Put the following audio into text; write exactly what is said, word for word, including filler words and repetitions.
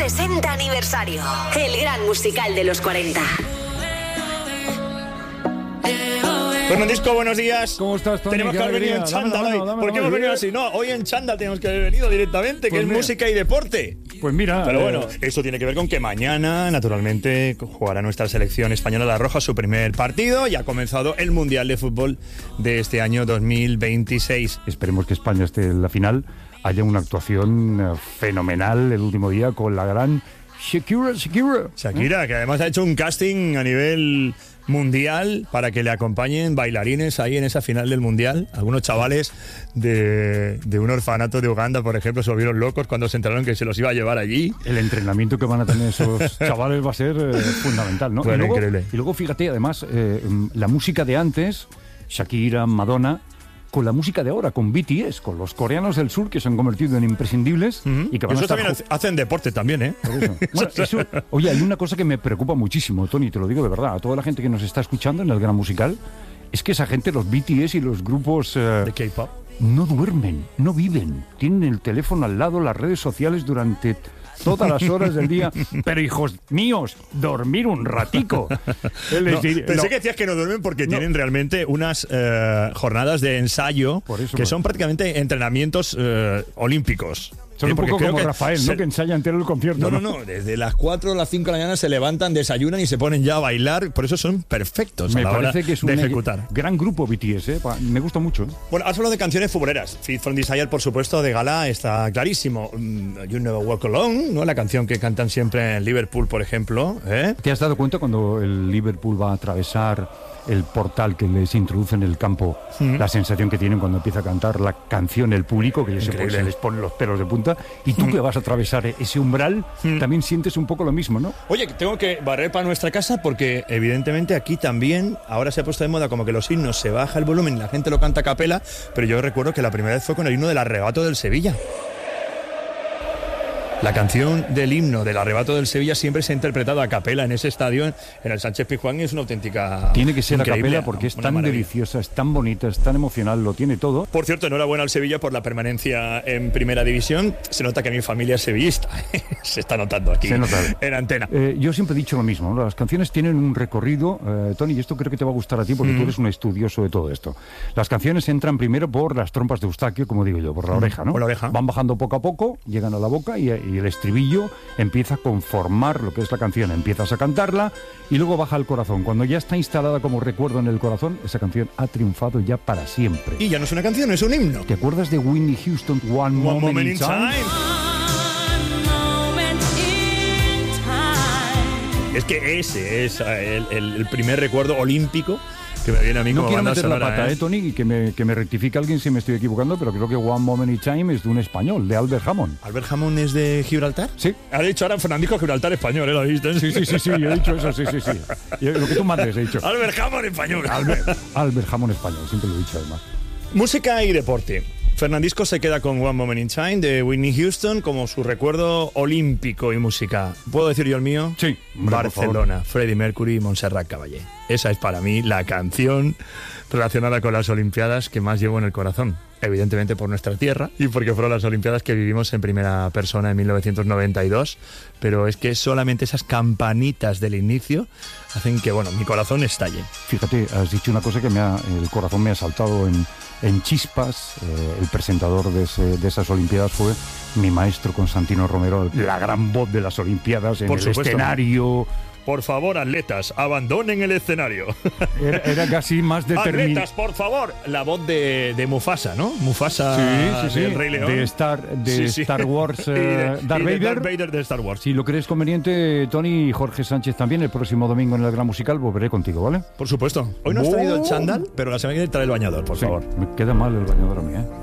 sesenta aniversario. El gran musical de los cuarenta. Fernandisco, buenos días. ¿Cómo estás, Tony? Tenemos que haber venido en chándal hoy. ¿Por qué hemos venido así? No, hoy en chándal tenemos que haber venido directamente, pues que es mira. música y deporte. Pues mira. Pero eh, bueno, eso tiene que ver con que mañana, naturalmente, jugará nuestra selección española La Roja su primer partido y ha comenzado el Mundial de Fútbol de este año dos mil veintiséis. Esperemos que España esté en la final. Haya una actuación eh, fenomenal el último día con la gran Shakira, Shakira. Shakira, que además ha hecho un casting a nivel mundial para que le acompañen bailarines ahí en esa final del mundial. Algunos chavales de, de un orfanato de Uganda, por ejemplo, se volvieron locos cuando se enteraron que se los iba a llevar allí. El entrenamiento que van a tener esos chavales va a ser eh, fundamental, ¿no? Bueno, y luego, increíble. Y luego, fíjate, además, eh, la música de antes, Shakira, Madonna, con la música de ahora, con B T S, con los coreanos del sur que se han convertido en imprescindibles Uh-huh. y que van Eso a estar también ju- hacen deporte también, ¿eh? Por eso. Bueno, eso, oye, hay una cosa que me preocupa muchísimo, Tony, te lo digo de verdad, a toda la gente que nos está escuchando en el Gran Musical, es que esa gente, los B T S y los grupos eh, De K-pop. no duermen, no viven, tienen el teléfono al lado, las redes sociales durante todas las horas del día, pero hijos míos, dormir un ratico. Él les No, diría- pensé no. que decías que no duermen porque No. tienen realmente unas eh, jornadas de ensayo Por eso, que por- son prácticamente entrenamientos eh, olímpicos. Son Eh, un porque poco creo como que Rafael, se- ¿no? Que ensaya entero el concierto. No, no, no, desde las cuatro o las cinco de la mañana se levantan, desayunan y se ponen ya a bailar, por eso son perfectos Me a la hora parece que es de un ejecutar. gran grupo B T S, ¿eh? Pa- me gusta mucho. ¿eh? Bueno, has hablado de canciones futboleras. Feed from Desire, por supuesto, de gala está clarísimo. Mm, You Never Walk Alone, ¿no? La canción que cantan siempre en Liverpool, por ejemplo. ¿eh? ¿Te has dado cuenta cuando el Liverpool va a atravesar el portal que les introduce en el campo, Mm. la sensación que tienen cuando empieza a cantar la canción el público, que se, pone- Increíble. se les ponen los pelos de punta, y tú que vas a atravesar ese umbral, también sientes un poco lo mismo, ¿no? Oye, tengo que barrer para nuestra casa porque evidentemente aquí también ahora se ha puesto de moda como que los himnos se baja el volumen y la gente lo canta a capela, pero yo recuerdo que la primera vez fue con el himno del Arrebato del Sevilla. La canción del himno del Arrebato del Sevilla siempre se ha interpretado a capela en ese estadio, en el Sánchez Pizjuán, y es una auténtica Tiene que ser a increíble, capela porque es una tan maravilla. deliciosa, es tan bonita, es tan emocional, lo tiene todo. Por cierto, enhorabuena al Sevilla por la permanencia en Primera División. Se nota que mi familia es sevillista. Se está notando aquí Se nota. en antena. Eh, yo siempre he dicho lo mismo, ¿no? Las canciones tienen un recorrido, eh, Tony, y esto creo que te va a gustar a ti porque Mm. tú eres un estudioso de todo esto. Las canciones entran primero por las trompas de Eustaquio, como digo yo, por la oreja, ¿no? por la oreja. Van bajando poco a poco, llegan a la boca y, y el estribillo empieza a conformar lo que es la canción, empiezas a cantarla y luego baja al corazón. Cuando ya está instalada como recuerdo en el corazón, esa canción ha triunfado ya para siempre. Y ya no es una canción, es un himno. ¿Te acuerdas de Whitney Houston, One, One Moment, in Time? Es que ese es eh, el, el- el primer recuerdo olímpico que me viene a mí No como quiero banda meter la sonora, pata, ¿eh? eh, Tony, y que me, que me rectifique alguien si me estoy equivocando, pero creo que One Moment in Time es de un español, de Albert Hammond. ¿Albert Hammond es de Gibraltar? Sí. Ha dicho ahora Fernandisco Gibraltar español, ¿eh? ¿Lo viste? Sí, sí, sí, sí, yo he dicho eso, sí, sí, sí. Y lo que tú mandes, he dicho. Albert Hammond español. Albert, Albert Hammond español, siempre lo he dicho además. Música y deporte. Fernandisco se queda con One Moment in Time de Whitney Houston como su recuerdo olímpico y música. ¿Puedo decir yo el mío? Sí, hombre, por Barcelona, Freddie Mercury y Montserrat Caballé. Esa es para mí la canción relacionada con las Olimpiadas que más llevo en el corazón. Evidentemente por nuestra tierra y porque fueron las Olimpiadas que vivimos en primera persona en mil novecientos noventa y dos. Pero es que solamente esas campanitas del inicio hacen que, bueno, mi corazón estalle. Fíjate, has dicho una cosa que me ha, el corazón me ha saltado en, en chispas. Eh, el presentador de, ese- de esas Olimpiadas fue mi maestro Constantino Romero, la gran voz de las Olimpiadas en Por el supuesto. escenario. Por favor, atletas, abandonen el escenario. Era, era casi más determinado. Atletas, por favor. La voz de, de Mufasa, ¿no? Mufasa Sí, sí, sí. del Rey León. De Star, de Sí, sí. Star Wars, Y eh, de- Darth y de Vader. Darth Vader de Star Wars. Si lo crees conveniente, Tony y Jorge Sánchez también, el próximo domingo en el Gran Musical volveré contigo, ¿vale? Por supuesto. Hoy no has traído el chándal, pero la semana que viene trae el bañador, por Sí, favor. me queda mal el bañador a mí, ¿eh?